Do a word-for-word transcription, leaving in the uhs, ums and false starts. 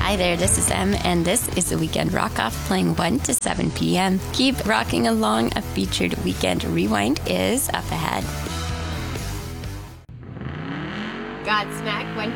Hi there, this is Em, and this is the Weekend Rock Off playing one to seven p.m. Keep rocking along. A featured Weekend Rewind is up ahead. Godsmack one